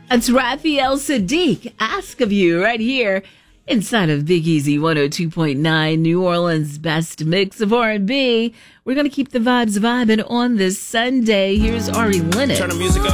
It's Raphael Sadiq. Ask of You right here inside of Big Easy 102.9, New Orleans' best mix of R&B. We're going to keep the vibes vibing on this Sunday. Here's Ari Lennox. Turn the music up.